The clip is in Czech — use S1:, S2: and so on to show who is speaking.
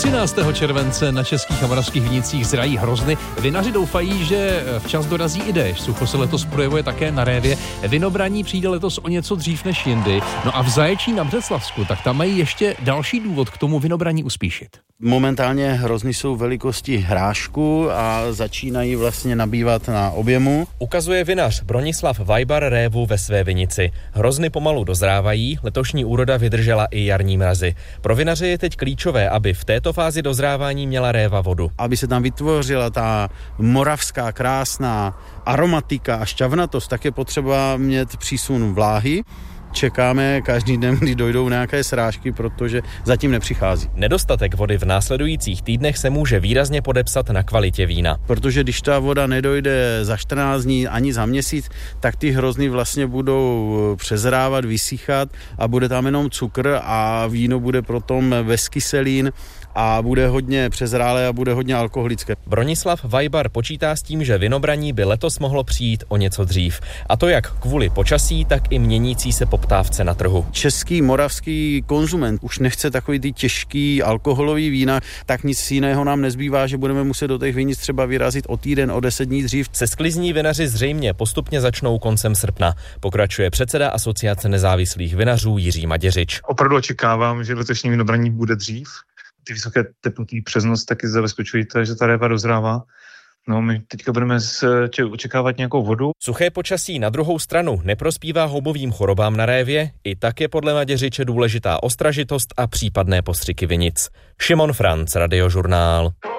S1: 13. července na českých a moravských vinicích zrají hrozny. Vinaři doufají, že včas dorazí i déšť. Sucho se letos projevuje také na révě. Vinobraní přijde letos o něco dřív než jindy. No a v Zaječí na Břeclavsku, tak tam mají ještě další důvod k tomu vinobraní uspíšit.
S2: Momentálně hrozny jsou velikosti hrášku a začínají vlastně nabývat na objemu.
S3: Ukazuje vinař Bronislav Vajbar révu ve své vinici. Hrozny pomalu dozrávají, letošní úroda vydržela i jarní mrazy. Pro vinaře je teď klíčové, aby v této fázi dozrávání měla réva vodu.
S2: Aby se tam vytvořila ta moravská krásná aromatika a šťavnatost, tak je potřeba mít přísun vláhy. Čekáme každý den, kdy dojdou nějaké srážky, protože zatím nepřichází.
S3: Nedostatek vody v následujících týdnech se může výrazně podepsat na kvalitě vína.
S2: Protože když ta voda nedojde za 14 dní ani za měsíc, tak ty hrozny vlastně budou přezrávat, vysychat a bude tam jenom cukr a víno bude potom bez kyselin a bude hodně přezrálé a bude hodně alkoholické.
S3: Bronislav Vajbar počítá s tím, že vinobraní by letos mohlo přijít o něco dřív. A to jak kvůli počasí, tak i měnící se poptávce na trhu.
S2: Český, moravský konzument už nechce takový ty těžký alkoholový vína, tak nic jiného nám nezbývá, že budeme muset do těch vinic třeba vyrazit o týden, o 10 dní dřív.
S3: Se sklizní vinaři zřejmě postupně začnou koncem srpna. Pokračuje předseda Asociace nezávislých vinařů Jiří Maděřič.
S4: Opravdu očekávám, že letošní vinobraní bude dřív. Ty vysoké teploty přes noc taky zabezpečují to, že ta réva dozrává. No, my teďka budeme očekávat nějakou vodu.
S3: Suché počasí na druhou stranu neprospívá houbovým chorobám na révě, i tak je podle Maděřiče důležitá ostražitost a případné postřiky vinic. Šimon Franc, Radiožurnál.